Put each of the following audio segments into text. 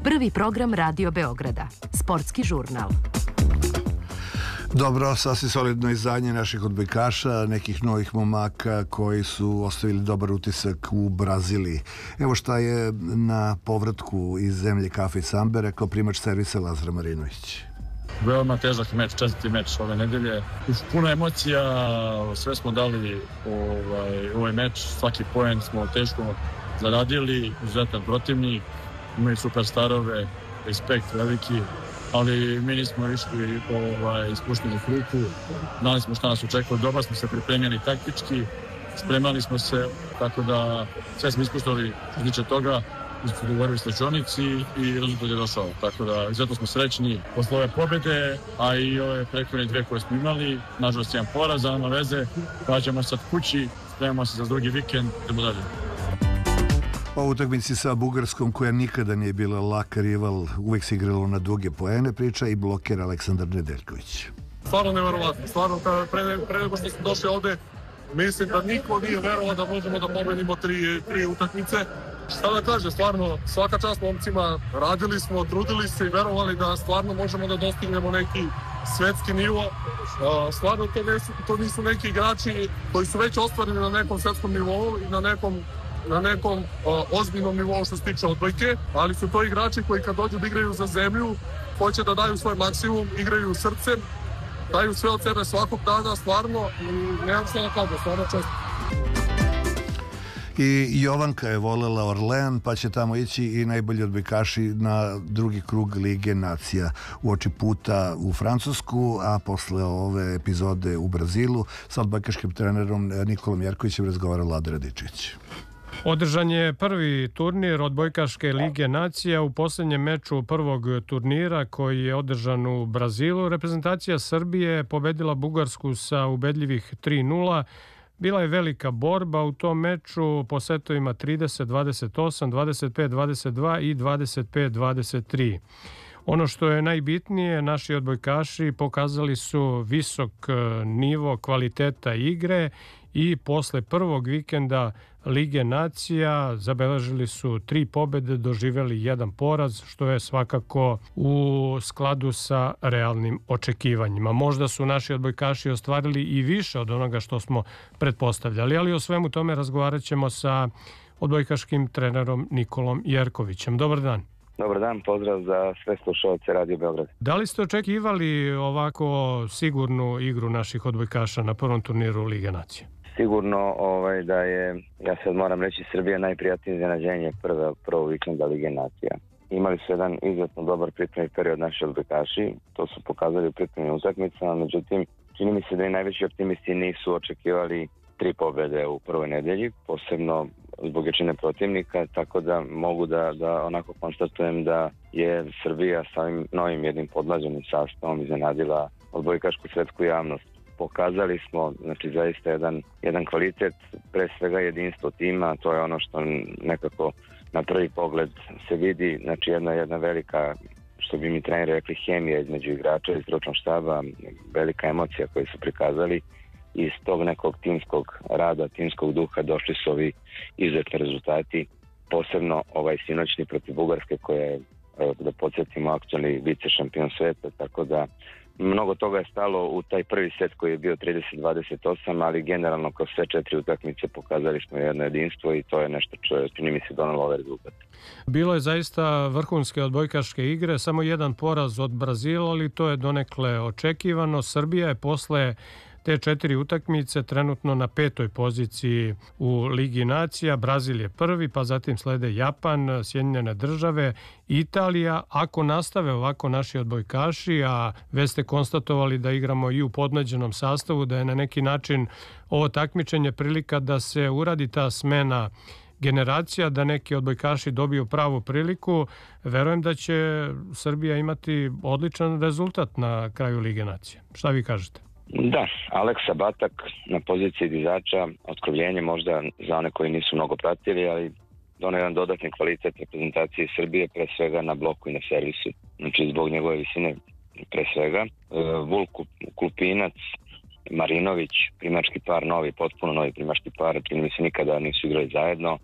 Prvi program Radio Beograda. Sportski žurnal. Dobro, sasvim solidno izdanje naših odbojkaša, nekih novih momaka koji su ostavili dobar utisak u Braziliji. Evo šta je na povratku iz zemlje kafe i sambe rekao primač servisa Lazar Marinović. Veoma težak meč, četvrti meč ove nedelje. Puno emocija, sve smo dali ovaj meč, svaki poen smo teško zaradili, izuzetan protivnik, imaju superstarove, respekt veliki, ali mi nismo išli ispuštenih ruku, znali smo šta nas očekuje, dobro smo se pripremili taktički, spremali smo se, tako da sve smo ispuštali što se tiče toga, mi smo dogovorili slačionici i rezultat je došao, tako da izuzetno smo srećni posle ove pobjede, a i ove prethodne dve koje smo imali, nažalost jedan poraz, a nema veze, vraćamo sad kući, spremamo se za drugi vikend, idemo dalje. O utakmici sa Bugarskom, koja nikada nije bila lak rival, uvek se igralo na duge poene, priča i bloker Aleksandar Nedeljković. Stvarno neverovatno, stvarno pre nego što smo došli ovde, mislim da niko nije verovao da možemo da pobedimo tri utakmice. Šta da kaže, stvarno svaka čast momcima, radili smo, trudili se i verovali da stvarno možemo da dostignemo neki svetski nivo. Stvarno to nisu neki igrači koji su već ostvareni na nekom svetskom nivou i na nekom ozbiljnom nivou što se tiče odbojke, ali su to igrači koji kad dođu da igraju za zemlju, hoće da daju svoj maksimum, igraju srcem, daju sve od sebe svakog dana, stvarno, i nemam što da kažem, stvarno često. I Jovanka je volela Orlean, pa će tamo ići i najbolji odbojkaši na drugi krug Lige nacija uoči puta u Francusku, a posle ove epizode u Brazilu sa odbojkaškim trenerom Nikolom Jerkovićem razgovara Vlada Radičević. Održan je prvi turnir odbojkaške Lige nacija u posljednjem meču prvog turnira koji je održan u Brazilu. Reprezentacija Srbije pobedila Bugarsku sa ubedljivih 3:0. Bila je velika borba u tom meču po setovima 30-28, 25-22 i 25-23. Ono što je najbitnije, naši odbojkaši pokazali su visok nivo kvaliteta igre i posle prvog vikenda Lige nacija zabeležili su 3 pobjede, doživjeli 1 poraz, što je svakako u skladu sa realnim očekivanjima. Možda su naši odbojkaši ostvarili i više od onoga što smo pretpostavljali, ali o svemu tome razgovarat ćemo sa odbojkaškim trenerom Nikolom Jerkovićem. Dobar dan. Dobar dan, pozdrav za sve slušalce Radio Beograd. Da li ste očekivali ovako sigurnu igru naših odbojkaša na prvom turniru Lige nacije? Sigurno da je, ja sad moram reći, Srbija najprijatnije iznenađenje prvog vikenda Lige nacija. Imali su jedan izuzetno dobar pripremni period naši odbojkaši, to su pokazali u pripremnim utakmicama, međutim čini mi se da i najveći optimisti nisu očekivali 3 pobjede u prvoj nedelji, posebno zbog jačine protivnika, tako da mogu da onako konstatujem da je Srbija sa ovim novim jednim podmlađenim sastavom iznenadila odbojkašku svetsku javnost. Pokazali smo, znači, zaista jedan kvalitet, pre svega jedinstvo tima, to je ono što nekako na prvi pogled se vidi, znači jedna velika, što bi mi treneri rekli, hemija između igrača i stručnog štaba, velika emocija koju su prikazali. Iz tog nekog timskog rada, timskog duha došli su ovi izuzetni rezultati, posebno ovaj sinoćni protiv Bugarske koja je, da podsjetimo, aktualni vice šampion sveta, tako da mnogo toga je stalo u taj prvi set koji je bio 30-28, ali generalno kroz sve 4 utakmice pokazali smo jedno jedinstvo i to je nešto što je, čini mi se, donelo ovaj rezultat. Bilo je zaista vrhunske odbojkaške igre, samo 1 poraz od Brazila, ali to je donekle očekivano. Srbija je posle te 4 utakmice trenutno na 5. poziciji u Ligi nacija. Brazil je prvi, pa zatim slede Japan, Sjedinjene države, Italija. Ako nastave ovako naši odbojkaši, a već ste konstatovali da igramo i u podmlađenom sastavu, da je na neki način ovo takmičenje prilika da se uradi ta smena generacija, da neki odbojkaši dobiju pravu priliku, verujem da će Srbija imati odličan rezultat na kraju Lige nacije. Šta vi kažete? Da, Aleksa Batak na poziciji dizača, otkrovljenje možda za one koji nisu mnogo pratili, ali doneo jedan dodatni kvalitet reprezentacije Srbije, pre svega na bloku i na servisu, znači zbog njegove visine pre svega. Vuk Klupinac, Marinović, primački par novi, potpuno novi primački par, čini mi se nikada nisu igrali zajedno.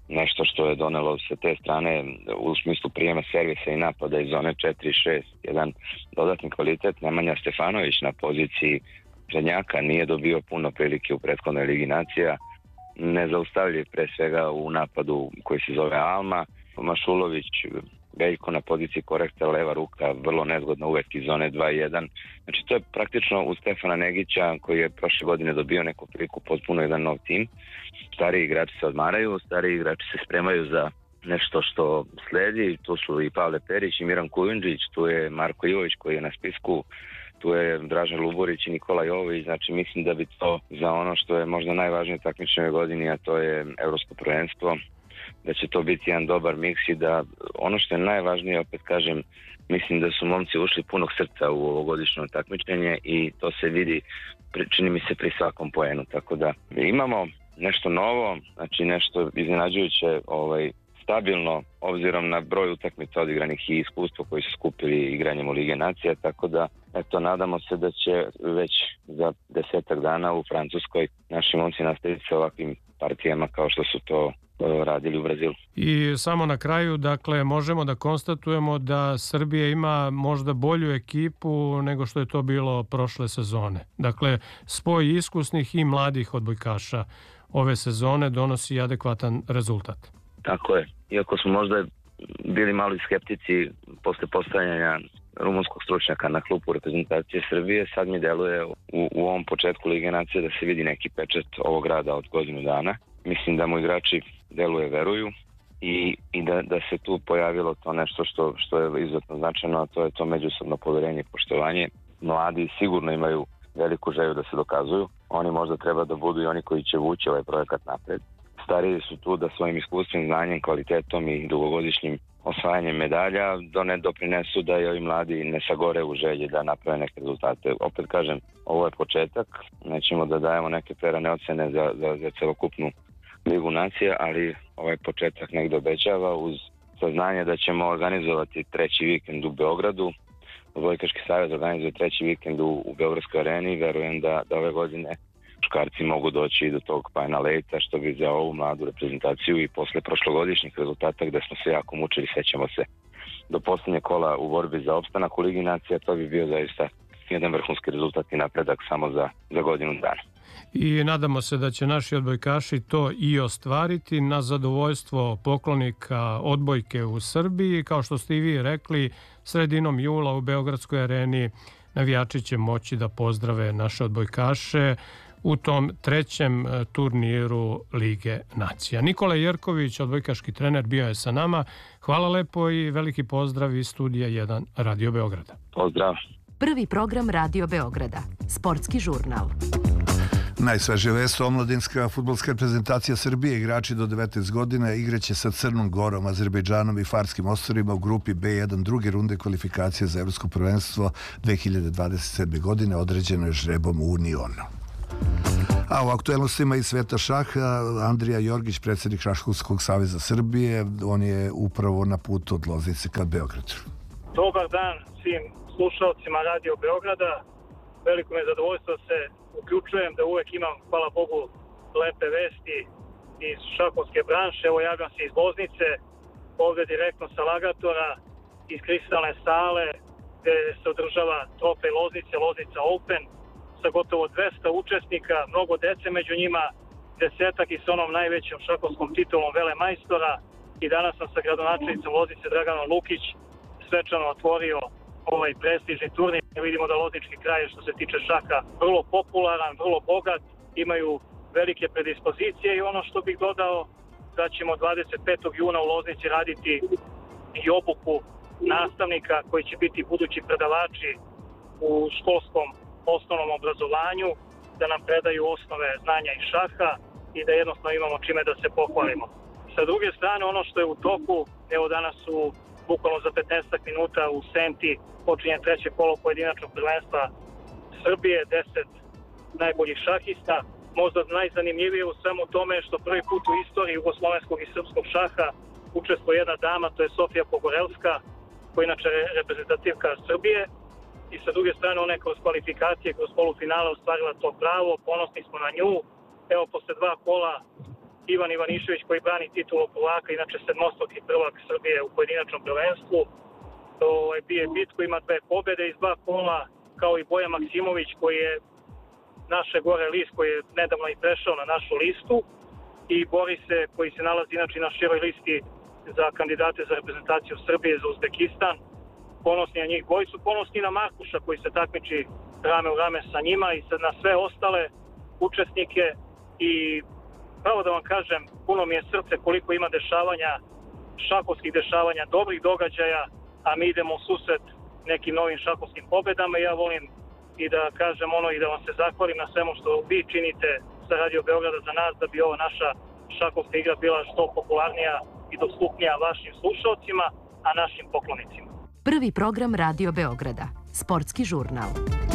nešto što je donelo sa te strane u smislu prijema servisa i napada iz zone 4-6, jedan dodatni kvalitet. Nemanja Stefanović na poziciji prednjaka nije dobio puno prilike u prethodnoj Ligi nacija, nezaustavljiv pre svega u napadu koji se zove Alma. Mašulović, Veljko na poziciji korekta, leva ruka, vrlo nezgodno uvek iz zone 2-1. Znači to je praktično uz Stefana Negića koji je prošle godine dobio neku priliku potpuno jedan nov tim. Stariji igrači se odmaraju, stariji igrači se spremaju za nešto što sledi. Tu su i Pavle Perić i Miran Kujundžić, tu je Marko Ivović koji je na spisku, tu je Dražen Luborić i Nikola Jovović. Znači mislim da bi to za ono što je možda najvažnije takmičenje godini, a to je Evropsko prvenstvo, da će to biti jedan dobar miks i da ono što je najvažnije, opet kažem, mislim da su momci ušli punog srca u ovogodišnje takmičenje i to se vidi, čini mi se, pri svakom poenu. Tako da imamo nešto novo, znači nešto iznenađujuće, stabilno obzirom na broj utakmica odigranih i iskustvo koji su skupili igranjem u Lige nacija, tako da eto, nadamo se da će već za 10 dana u Francuskoj naši momci nastaviti sa ovakvim partijama kao što su to radili u Brazilu. I samo na kraju, dakle, možemo da konstatujemo da Srbija ima možda bolju ekipu nego što je to bilo prošle sezone. Dakle, spoj iskusnih i mladih odbojkaša ove sezone donosi adekvatan rezultat. Tako je. Iako smo možda bili mali skeptici posle postavljanja rumunskog stručnjaka na klupu reprezentacije Srbije, sad mi deluje u ovom početku Lige nacije da se vidi neki pečat ovog rada od godinu dana. Mislim da mu igrači deluje veruju i da se tu pojavilo to nešto što je izuzetno značajno, a to je to međusobno poverenje i poštovanje. Mladi sigurno imaju veliku želju da se dokazuju. Oni možda treba da budu i oni koji će vući ovaj projekat napred. Stariji su tu da svojim iskustvom, znanjem, kvalitetom i dugogodišnjim osvajanjem medalja doprinesu da i ovi mladi ne sagore u želji da naprave neke rezultate. Opet kažem, ovo je početak, nećemo da dajemo neke prerane ocene za celokupnu Ligu nacija, ali ovaj početak negdje obećava uz saznanje da ćemo organizovati treći vikend u Beogradu. Odbojkaški savez organizuje treći vikend u Beogradskoj areni i verujem da ove godine muškarci mogu doći do tog Final Eighta, što bi za ovu mladu reprezentaciju i posle prošlogodišnjih rezultata gde smo se jako mučili, sećamo se, do poslednje kola u borbi za opstanak u Ligi nacija, to bi bio zaista jedan vrhunski rezultat i napredak samo za godinu dana. I nadamo se da će naši odbojkaši to i ostvariti na zadovoljstvo poklonika odbojke u Srbiji. Kao što ste i vi rekli, sredinom jula u Beogradskoj areni navijači će moći da pozdrave naše odbojkaše u tom trećem turniru Lige nacija. Nikola Jerković, odbojkaški trener, bio je sa nama. Hvala lepo i veliki pozdrav iz studija 1 Radio Beograda. Pozdrav. Prvi program Radio Beograda. Sportski žurnal. Najsvežije vesti, omladinska fudbalska reprezentacija Srbije, igrači do 19 godina, igraće sa Crnom Gorom, Azerbejdžanom i Farskim ostrvima u grupi B1 druge runde kvalifikacije za Evropsko prvenstvo 2027. godine, određeno je žrebom u Unionu. A u aktuelnostima iz sveta šaha, Andrija Jorgić, predsjednik Šahovskog saveza Srbije, on je upravo na putu od Loznice ka Beogradu. Dobar dan svim slušalcima Radio Beograda. Veliko mi je zadovoljstvo se uključujem, da uvek imam, hvala Bogu, lepe vesti iz šahovske branše. Evo, javljam se iz Loznice, ovdje direktno sa Lagatora, iz kristalne sale gde se održava trofej Loznice, Loznica Open, sa gotovo 200 učesnika, mnogo dece među njima, desetak i s onom najvećom šahovskom titulom velemajstora. I danas sam sa gradonačelnicom Loznice Draganom Lukić svečano otvorio ovaj prestižni turnir. Vidimo da loznički kraj što se tiče šaha vrlo popularan, vrlo bogat, imaju velike predispozicije i ono što bih dodao da ćemo 25. juna u Loznici raditi i obuku nastavnika koji će biti budući predavači u školskom osnovnom obrazovanju, da nam predaju osnove znanja i šaha i da jednostavno imamo čime da se pohvalimo. Sa druge strane, ono što je u toku, evo danas su bukvalno za 15 minuta u Senti počinje treće kolo pojedinačnog prvenstva Srbije, 10 najboljih šahista. Možda najzanimljivije u svemu tome što prvi put u istoriji jugoslovenskog i srpskog šaha učestvuje jedna dama, to je Sofija Pogorelska, koja je inače reprezentativka Srbije. I sa druge strane ona je kroz kvalifikacije, kroz polufinale ostvarila to pravo, ponosni smo na nju. Evo, posle 2 kola Ivan Ivanišević koji brani titulu prvaka, inače sedmostruki prvak Srbije u pojedinačnom prvenstvu. Bije bitku, ima 2 pobjede iz 2 kola, kao i Bojan Maksimović koji je naše gore list, koji je nedavno i prešao na našu listu, i Borise koji se nalazi inače na široj listi za kandidate za reprezentaciju Srbije za Uzbekistan. Ponosni na njih dvojicu, ponosni na Markuša koji se takmiči rame u rame sa njima i na sve ostale učesnike. I pravo da vam kažem, puno mi je srce koliko ima dešavanja, šahovskih dešavanja, dobrih događaja, a mi idemo u susret nekim novim šahovskim pobedama. Ja volim i da kažem i da vam se zahvalim na svemu što vi činite sa Radio Beograda za nas, da bi ova naša šahovska igra bila što popularnija i dostupnija vašim slušalcima, a našim poklonicima. Prvi program Radio Beograda. Sportski žurnal.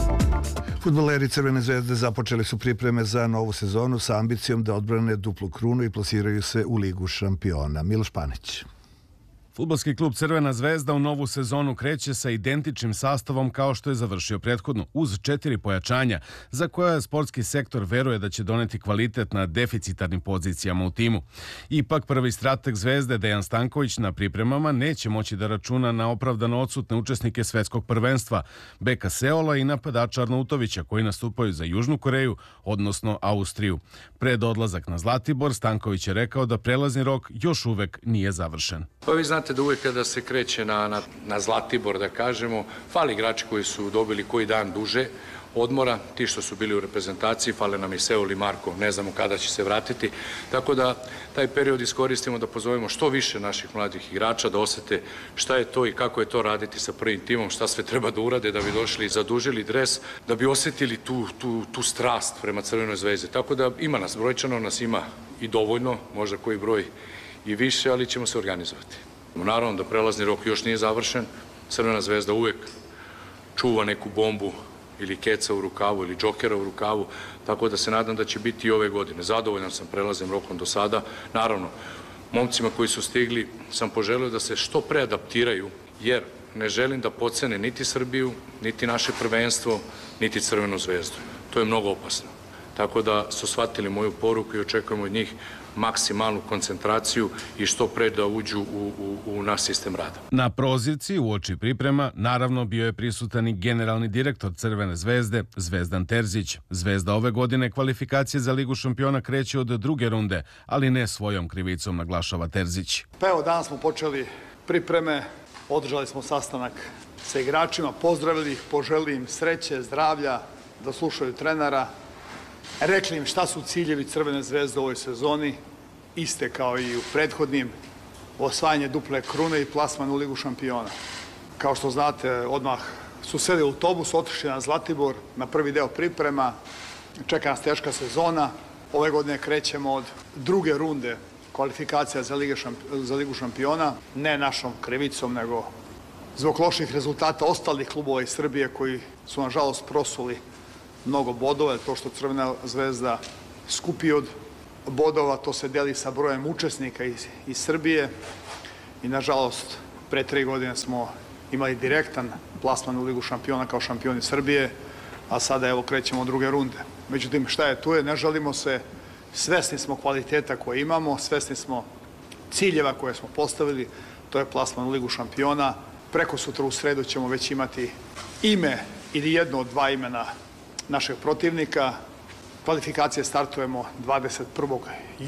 Fudbaleri Crvene zvezde započeli su pripreme za novu sezonu sa ambicijom da odbrane duplu krunu i plasiraju se u Ligu šampiona. Miloš Panić. Fudbalski klub Crvena zvezda u novu sezonu kreće sa identičnim sastavom kao što je završio prethodno, uz 4 pojačanja, za koja sportski sektor veruje da će doneti kvalitet na deficitarnim pozicijama u timu. Ipak prvi strateg Zvezde Dejan Stanković na pripremama neće moći da računa na opravdano odsutne učesnike svetskog prvenstva, beka Seola i napadača Arnautovića, koji nastupaju za Južnu Koreju, odnosno Austriju. Pred odlazak na Zlatibor, Stanković je rekao da prelazni rok još uvek nije završen. Pa vi znate da uvijek kada se kreće na Zlatibor, da kažemo, fali igrači koji su dobili koji dan duže odmora, ti što su bili u reprezentaciji, fale nam i Seul i Marko, ne znamo kada će se vratiti, tako da taj period iskoristimo da pozovemo što više naših mladih igrača, da osete šta je to i kako je to raditi sa prvim timom, šta sve treba da urade da bi došli i zadužili dres, da bi osjetili tu strast prema Crvenoj zvezdi. Tako da ima nas, brojčano nas ima i dovoljno, možda koji broj i više, ali ćemo se organizovati. Naravno da prelazni rok još nije završen, Crvena zvezda uvek čuva neku bombu ili keca u rukavu ili džokera u rukavu, tako da se nadam da će biti i ove godine. Zadovoljan sam prelaznim rokom do sada. Naravno, momcima koji su stigli sam poželio da se što pre adaptiraju, jer ne želim da podcene niti Srbiju, niti naše prvenstvo, niti Crvenu zvezdu. To je mnogo opasno. Tako da su shvatili moju poruku i očekujemo od njih maksimalnu koncentraciju i što pre da uđu u naš sistem rada. Na prozivci uoči priprema naravno bio je prisutan i generalni direktor Crvene zvezde Zvezdan Terzić. Zvezda ove godine kvalifikacije za Ligu šampiona kreće od druge runde, ali ne svojom krivicom, naglašava Terzić. Pa evo, danas smo počeli pripreme, održali smo sastanak sa igračima, pozdravili ih, poželili im sreće, zdravlja, da slušaju trenera. Rekli im šta su ciljevi Crvene zvezde u ovoj sezoni, iste kao i u prethodnim, osvajanje duple krune i plasman u Ligu šampiona. Kao što znate, odmah su seli u autobus, otišli na Zlatibor, na prvi deo priprema, čeka nas teška sezona. Ove godine krećemo od druge runde kvalifikacija za Ligu šampiona, ne našom krivicom, nego zbog loših rezultata ostalih klubova iz Srbije koji su, nažalost, prosuli mnogo bodova. To što Crvena zvezda skupi od bodova, to se deli sa brojem učesnika iz Srbije i, nažalost, pre 3 godine smo imali direktan plasman u Ligu šampiona kao šampioni Srbije, a sada evo krećemo od druge runde. Međutim, šta je tu je, ne žalimo se, svesni smo kvaliteta koje imamo, svesni smo ciljeva koje smo postavili, to je plasman u Ligu šampiona. Preko sutra u sredu ćemo već imati ime ili jedno od 2 imena našeg protivnika. Kvalifikacije startujemo 21.